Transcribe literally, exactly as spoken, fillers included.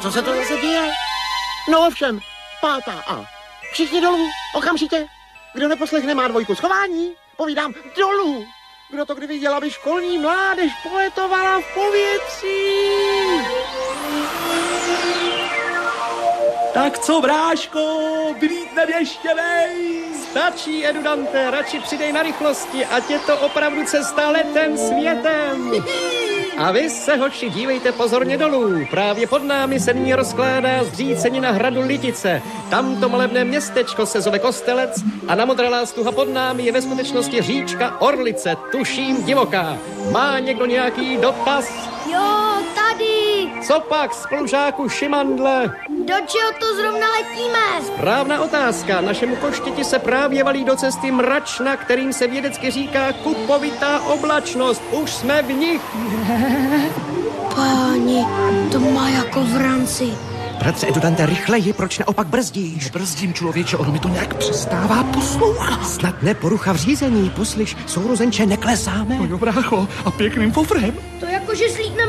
Co se to zase děje? No ovšem, pátá A. Všichni dolů, okamžitě. Kdo neposlechne, má dvojku schování. Povídám, dolů. Kdo to kdy viděl, aby školní mládež poletovala v povětří? Tak co, bráško, vylítnem ještě vej. Stačí, Edudante, radši přidej na rychlosti, ať je to opravdu cesta letem světem. A vy se, hoši, dívejte pozorně dolů. Právě pod námi se nyní rozkládá zřícenina hradu Litice. Tamto malebné městečko se zove Kostelec a na modralá stuha pod námi je ve skutečnosti říčka Orlice, tuším divoká. Má někdo nějaký dotaz? Jo, tady. Co pak, spolužáku Šimandle? Do čeho to zrovna letíme? Správná otázka. Našemu koštěti se právě valí do cesty mračna, kterým se vědecky říká kupovitá oblačnost. Už jsme v nich. Páni, to má jako v ranci. Bratře Edudante, rychleji, proč naopak brzdíš? Brzdím, člověče, ono mi to nějak přestává poslouchat. Snad ne porucha v řízení, poslyš, sourozenče, neklesáme. No jo, brácho, a pěkným fofrem. To jako, že slítneme